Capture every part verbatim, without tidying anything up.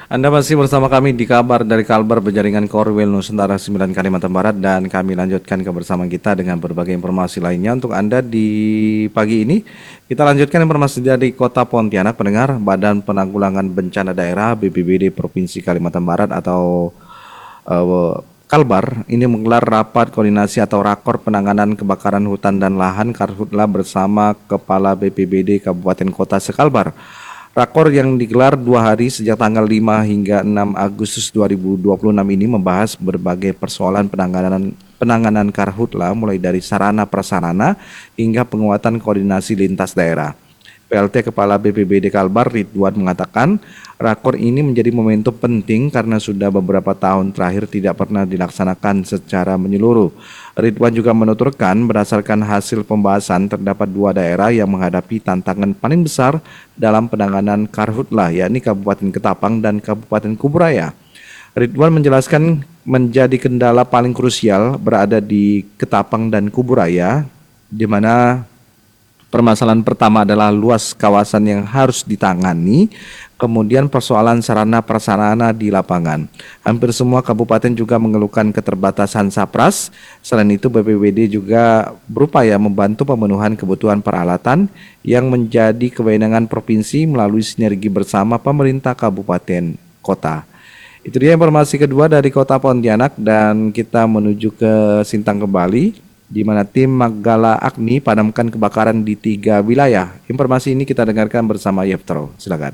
Anda masih bersama kami di kabar dari Kalbar Penjaringan Korwil Nusantara sembilan Kalimantan Barat dan kami lanjutkan kebersamaan kita dengan berbagai informasi lainnya untuk Anda di pagi ini. Kita lanjutkan informasi dari Kota Pontianak. Pendengar, Badan Penanggulangan Bencana Daerah B P B D Provinsi Kalimantan Barat atau uh, Kalbar ini menggelar rapat koordinasi atau rakor penanganan kebakaran hutan dan lahan Karhutla bersama Kepala B P B D Kabupaten Kota sekalbar. Rakor yang digelar dua hari sejak tanggal lima hingga enam Agustus dua ribu dua puluh enam ini membahas berbagai persoalan penanganan penanganan Karhutla mulai dari sarana prasarana hingga penguatan koordinasi lintas daerah. P L T Kepala B P B D Kalbar Ridwan mengatakan rakor ini menjadi momentum penting karena sudah beberapa tahun terakhir tidak pernah dilaksanakan secara menyeluruh. Ridwan juga menuturkan berdasarkan hasil pembahasan terdapat dua daerah yang menghadapi tantangan paling besar dalam penanganan Karhutla, yakni Kabupaten Ketapang dan Kabupaten Kuburaya. Ridwan menjelaskan menjadi kendala paling krusial berada di Ketapang dan Kuburaya, di mana permasalahan pertama adalah luas kawasan yang harus ditangani, kemudian persoalan sarana prasarana di lapangan. Hampir semua kabupaten juga mengeluhkan keterbatasan sapras. Selain itu B P B D juga berupaya membantu pemenuhan kebutuhan peralatan yang menjadi kewenangan provinsi melalui sinergi bersama pemerintah kabupaten kota. Itu dia informasi kedua dari Kota Pontianak dan kita menuju ke Sintang kembali, di mana tim Manggala Agni padamkan kebakaran di tiga wilayah. Informasi ini kita dengarkan bersama Yeftro. Silakan.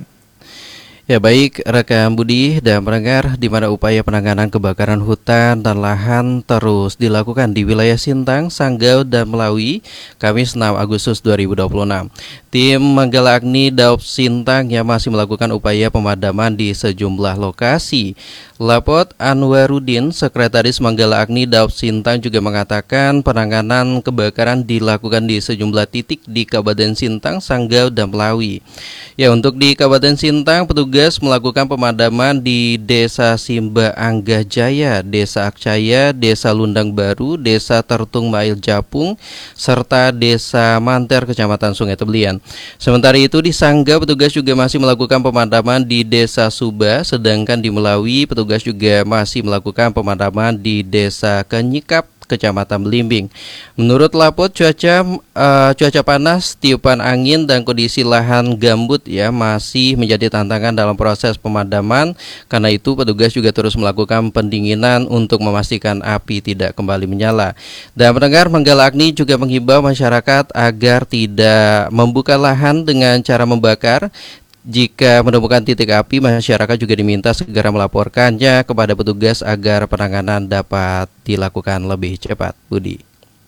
Ya baik, rekan Budi dan pendengar, di mana upaya penanganan kebakaran hutan dan lahan terus dilakukan di wilayah Sintang, Sanggau, dan Melawi, Kamis enam Agustus dua ribu dua puluh enam. Tim Manggala Agni Daob Sintang yang masih melakukan upaya pemadaman di sejumlah lokasi. Lapot Anwarudin, Sekretaris Manggala Agni Daob Sintang juga mengatakan penanganan kebakaran dilakukan di sejumlah titik di Kabupaten Sintang, Sanggau, dan Melawi. Ya, untuk di Kabupaten Sintang, petugas melakukan pemadaman di Desa Simba Anggah Jaya, Desa Akcaya, Desa Lundang Baru, Desa Tertung Mail Japung, serta Desa Manter, Kecamatan Sungai Tebelian. Sementara itu di Sanggau, petugas juga masih melakukan pemadaman di Desa Suba, sedangkan di Melawi, petugas juga masih melakukan pemadaman di Desa Kenyikap, Kecamatan Belimbing. Menurut Lapot, cuaca uh, cuaca panas, tiupan angin, dan kondisi lahan gambut ya masih menjadi tantangan dalam proses pemadaman. Karena itu petugas juga terus melakukan pendinginan untuk memastikan api tidak kembali menyala. Dan pendengar, Manggala Agni juga menghimbau masyarakat agar tidak membuka lahan dengan cara membakar. Jika menemukan titik api, masyarakat juga diminta segera melaporkannya kepada petugas agar penanganan dapat dilakukan lebih cepat. Budi.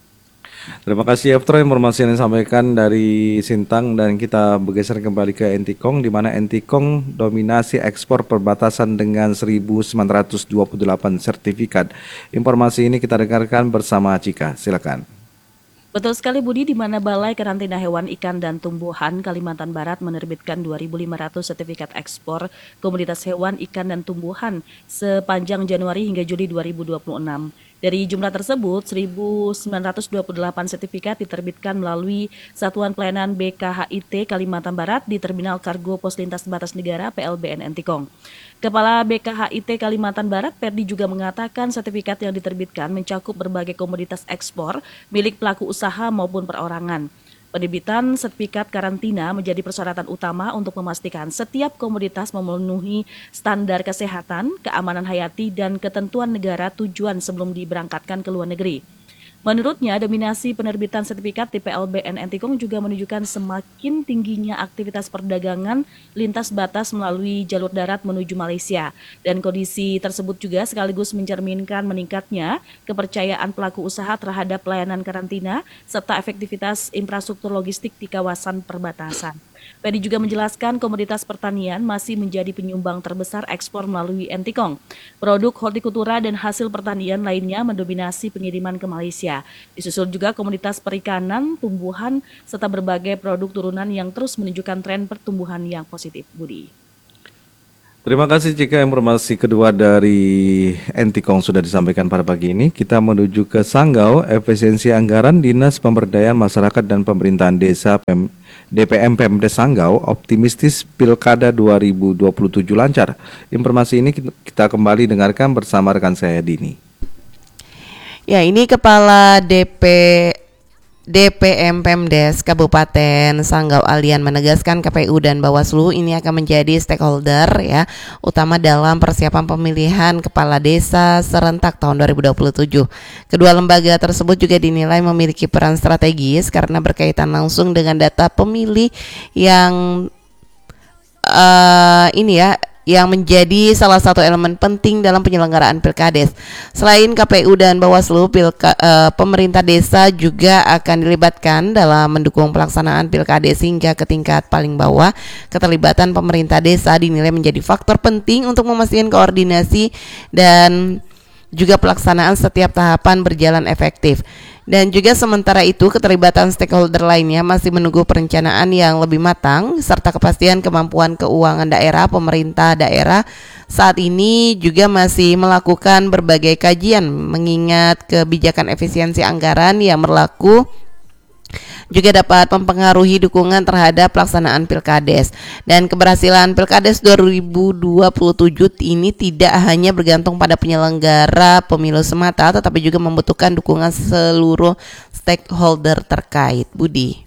Terima kasih Yeftro, informasi yang disampaikan dari Sintang, dan kita bergeser kembali ke Entikong, di mana Entikong dominasi ekspor perbatasan dengan seribu sembilan ratus dua puluh delapan sertifikat. Informasi ini kita dengarkan bersama Cika. Silakan. Betul sekali Budi, di mana Balai Karantina Hewan, Ikan, dan Tumbuhan Kalimantan Barat menerbitkan dua ribu lima ratus sertifikat ekspor komoditas hewan, ikan, dan tumbuhan sepanjang Januari hingga Juli dua ribu dua puluh enam. Dari jumlah tersebut, seribu sembilan ratus dua puluh delapan sertifikat diterbitkan melalui Satuan Pelayanan B K H I T Kalimantan Barat di Terminal Kargo Pos Lintas Batas Negara P L B N Entikong. Kepala B K H I T Kalimantan Barat, Perdi, juga mengatakan sertifikat yang diterbitkan mencakup berbagai komoditas ekspor milik pelaku usaha maupun perorangan. Penerbitan sertifikat karantina menjadi persyaratan utama untuk memastikan setiap komoditas memenuhi standar kesehatan, keamanan hayati, dan ketentuan negara tujuan sebelum diberangkatkan ke luar negeri. Menurutnya, dominasi penerbitan sertifikat di P L B N Entikong juga menunjukkan semakin tingginya aktivitas perdagangan lintas batas melalui jalur darat menuju Malaysia. Dan kondisi tersebut juga sekaligus mencerminkan meningkatnya kepercayaan pelaku usaha terhadap pelayanan karantina serta efektivitas infrastruktur logistik di kawasan perbatasan. Pedi juga menjelaskan komoditas pertanian masih menjadi penyumbang terbesar ekspor melalui Entikong. Produk hortikultura dan hasil pertanian lainnya mendominasi pengiriman ke Malaysia. Disusul juga komoditas perikanan, tumbuhan, serta berbagai produk turunan yang terus menunjukkan tren pertumbuhan yang positif. Budi. Terima kasih jika informasi kedua dari Entikong sudah disampaikan pada pagi ini. Kita menuju ke Sanggau, efisiensi anggaran Dinas Pemberdayaan Masyarakat dan Pemerintahan Desa Pem, D P M Pemdes Sanggau optimistis Pilkada dua ribu dua puluh tujuh lancar. Informasi ini kita kembali dengarkan bersama rekan saya Dini. Ya, ini Kepala D P D P M Pemdes Kabupaten Sanggau Alian menegaskan K P U dan Bawaslu ini akan menjadi stakeholder ya utama dalam persiapan pemilihan kepala desa serentak tahun dua ribu dua puluh tujuh. Kedua lembaga tersebut juga dinilai memiliki peran strategis karena berkaitan langsung dengan data pemilih yang uh, ini ya yang menjadi salah satu elemen penting dalam penyelenggaraan Pilkades. Selain K P U dan Bawaslu, pilka, eh, pemerintah desa juga akan dilibatkan dalam mendukung pelaksanaan Pilkades hingga ke tingkat paling bawah. Keterlibatan pemerintah desa dinilai menjadi faktor penting untuk memastikan koordinasi dan juga pelaksanaan setiap tahapan berjalan efektif. Dan juga sementara itu keterlibatan stakeholder lainnya masih menunggu perencanaan yang lebih matang serta kepastian kemampuan keuangan daerah. Pemerintah daerah saat ini juga masih melakukan berbagai kajian mengingat kebijakan efisiensi anggaran yang berlaku juga dapat mempengaruhi dukungan terhadap pelaksanaan Pilkades. Dan keberhasilan Pilkades dua ribu dua puluh tujuh ini tidak hanya bergantung pada penyelenggara pemilu semata, tetapi juga membutuhkan dukungan seluruh stakeholder terkait. Budi.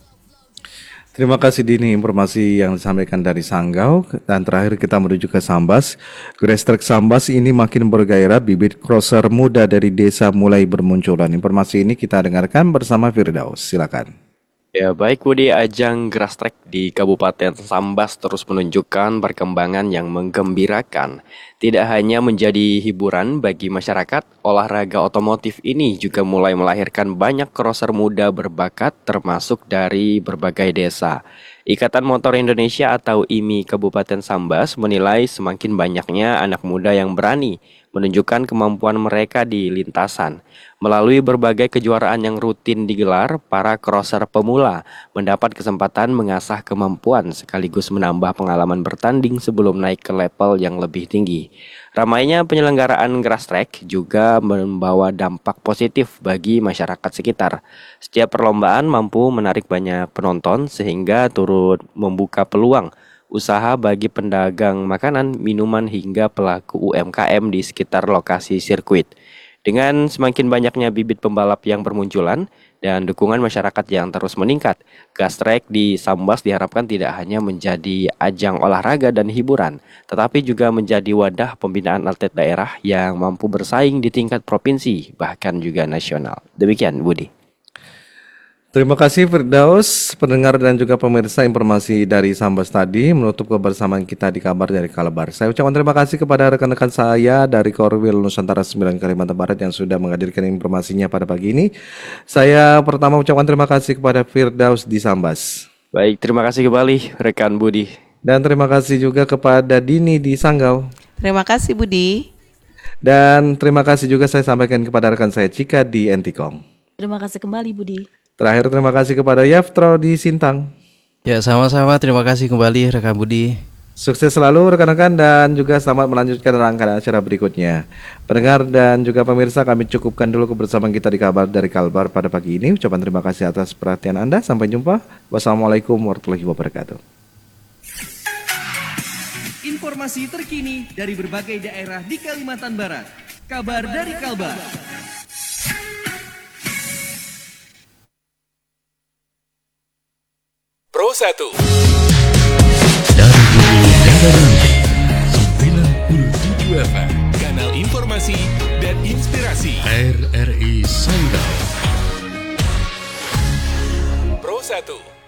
Terima kasih Dini, informasi yang disampaikan dari Sanggau. Dan terakhir kita menuju ke Sambas. Grassroots Sambas ini makin bergairah, bibit crosser muda dari desa mulai bermunculan. Informasi ini kita dengarkan bersama Firdaus. Silakan. Ya baik Budi, ajang Grassroots di Kabupaten Sambas terus menunjukkan perkembangan yang menggembirakan. Tidak hanya menjadi hiburan bagi masyarakat, olahraga otomotif ini juga mulai melahirkan banyak crosser muda berbakat termasuk dari berbagai desa. Ikatan Motor Indonesia atau I M I Kabupaten Sambas menilai semakin banyaknya anak muda yang berani menunjukkan kemampuan mereka di lintasan. Melalui berbagai kejuaraan yang rutin digelar, para crosser pemula mendapat kesempatan mengasah kemampuan sekaligus menambah pengalaman bertanding sebelum naik ke level yang lebih tinggi. Ramainya penyelenggaraan Grassroots juga membawa dampak positif bagi masyarakat sekitar. Setiap perlombaan mampu menarik banyak penonton sehingga turut membuka peluang usaha bagi pedagang makanan, minuman hingga pelaku U M K M di sekitar lokasi sirkuit. Dengan semakin banyaknya bibit pembalap yang bermunculan dan dukungan masyarakat yang terus meningkat, Grassroots di Sambas diharapkan tidak hanya menjadi ajang olahraga dan hiburan, tetapi juga menjadi wadah pembinaan atlet daerah yang mampu bersaing di tingkat provinsi, bahkan juga nasional. Demikian, Budi. Terima kasih Firdaus, pendengar dan juga pemirsa, informasi dari Sambas tadi menutup kebersamaan kita di Kabar dari Kalbar. Saya ucapkan terima kasih kepada rekan-rekan saya dari Korwil Nusantara sembilan Kalimantan Barat yang sudah menghadirkan informasinya pada pagi ini. Saya pertama ucapkan terima kasih kepada Firdaus di Sambas. Baik, terima kasih kembali rekan Budi. Dan terima kasih juga kepada Dini di Sanggau. Terima kasih Budi. Dan terima kasih juga saya sampaikan kepada rekan saya Cika di Entikong. Terima kasih kembali Budi. Terakhir terima kasih kepada Yaftro di Sintang. Ya sama-sama, terima kasih kembali rekan Budi. Sukses selalu rekan-rekan dan juga selamat melanjutkan rangkaian acara berikutnya. Pendengar dan juga pemirsa, kami cukupkan dulu kebersamaan kita di Kabar dari Kalbar pada pagi ini. Ucapan terima kasih atas perhatian Anda. Sampai jumpa. Wassalamualaikum warahmatullahi wabarakatuh. Informasi terkini dari berbagai daerah di Kalimantan Barat. Kabar dari Kalbar. Pro satu dari Negara Ranti sembilan puluh tujuh F M, kanal informasi dan inspirasi. R R I Sanggau. Pro satu